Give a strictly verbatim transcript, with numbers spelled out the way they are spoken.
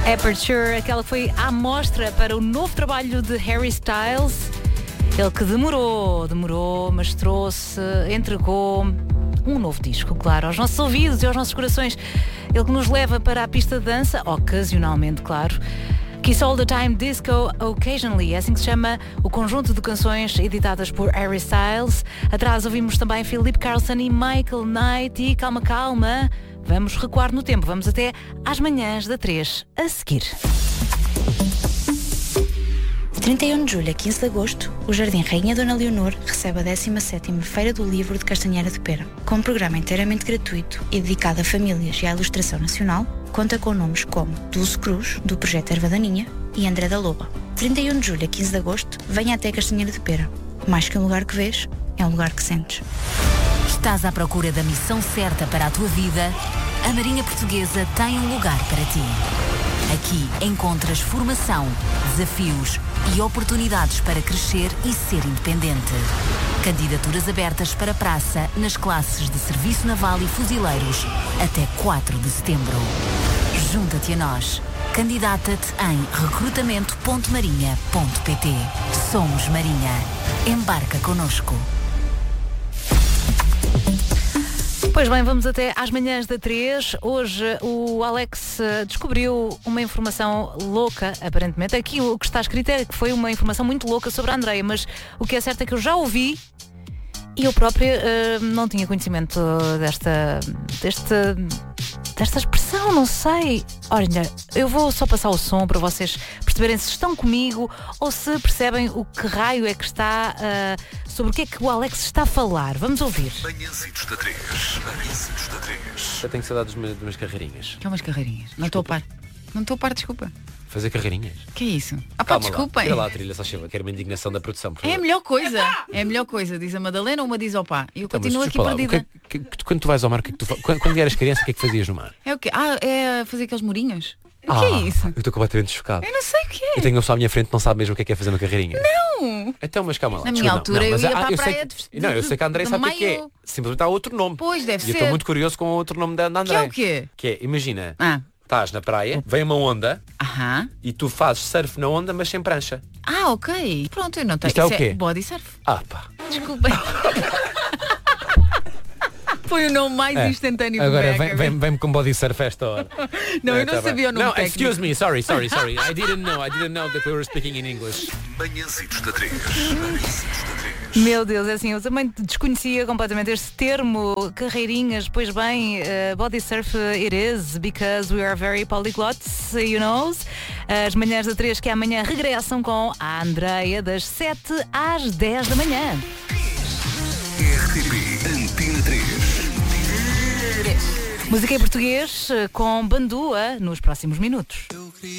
Aperture, aquela que foi a amostra para o novo trabalho de Harry Styles. Ele que demorou, demorou, mas trouxe, entregou um novo disco, claro, aos nossos ouvidos e aos nossos corações. Ele que nos leva para a pista de dança, ocasionalmente, claro. Kiss All the Time Disco Occasionally, é assim que se chama o conjunto de canções editadas por Harry Styles. Atrás ouvimos também Philip Carlson e Michael Knight. E calma, calma, vamos recuar no tempo, vamos até às manhãs da três a seguir. De trinta e um de julho a quinze de agosto, o Jardim Rainha Dona Leonor recebe a décima sétima Feira do Livro de Castanheira de Pera. Com um programa inteiramente gratuito e dedicado a famílias e à ilustração nacional, conta com nomes como Dulce Cruz, do Projeto Erva Daninha, e André da Loba. De trinta e um de julho a quinze de agosto, venha até Castanheira de Pera. Mais que um lugar que vês, é um lugar que sentes. Estás à procura da missão certa para a tua vida? A Marinha Portuguesa tem um lugar para ti. Aqui encontras formação, desafios e oportunidades para crescer e ser independente. Candidaturas abertas para praça nas classes de Serviço Naval e Fuzileiros até quatro de setembro. Junta-te a nós. Candidata-te em recrutamento ponto marinha ponto pt. Somos Marinha. Embarca connosco. Pois bem, vamos até às manhãs da três. Hoje o Alex descobriu uma informação louca, aparentemente. Aqui o que está escrito é que foi uma informação muito louca sobre a Andreia, mas o que é certo é que eu já ouvi e eu própria uh, não tinha conhecimento desta, desta, desta expressão, não sei. Olha, eu vou só passar o som para vocês perceberem se estão comigo ou se percebem o que raio é que está, uh, sobre o que é que o Alex está a falar. Vamos ouvir. Manhãzitos da três. Manhãzitos da três. Eu tenho saudades de umas, de umas carreirinhas. Que é umas carreirinhas? Não estou a par. Não estou a par, desculpa. Fazer carreirinhas? Que é isso? Ah, pá, Calma desculpem. lá, tira lá a trilha, só chega. Quero uma indignação da produção. Por É a favor. melhor coisa. É a melhor coisa. Diz a Madalena, uma diz ao pá. E eu Então, mas continuo aqui desculpa lá, perdida. o que é que- que- quando tu vais ao mar, o que é que tu fa- quando, quando eras criança, o que é que fazias no mar? É o quê? Ah, é fazer aqueles murinhos? O Ah, que é isso? Eu estou completamente chocado. Eu não sei o que Eu é. tenho uma pessoa à minha frente que não sabe mesmo o que é que é fazer uma carreirinha. Não. Então, mas calma lá. Na minha desculpa, altura, não, eu mas, ia ah, para a eu sei praia que- de- Não, eu sei que a André de sabe o que é que é. meio- Simplesmente há outro nome. Pois, deve E eu ser. estou muito curioso com o outro nome da, da Que André. é o quê? Que é, imagina, Ah. estás na praia, vem uma onda Aham. e tu fazes surf na onda, mas sem prancha. Ah, ok. Pronto, eu não tenho. Isto é o Isso quê? body surf. Ah, pá. Desculpem. Foi o nome mais É. instantâneo Agora do vem- Beck. vem- vem-me com body surf a esta hora. Não, É, eu não tá bem. sabia o nome Não, técnico. excuse me, sorry, sorry, sorry. I didn't know, I didn't know that we were speaking in English. Manhãzitos da três. Manhãzitos da três. Meu Deus, é assim, eu também desconhecia completamente este termo, carreirinhas. Pois bem, uh, body surf it is, because we are very polyglots, you know. As manhãs da três que amanhã regressam com a Andreia das sete às dez da manhã. R T P Antena três. Música em português uh, com Bandua nos próximos minutos.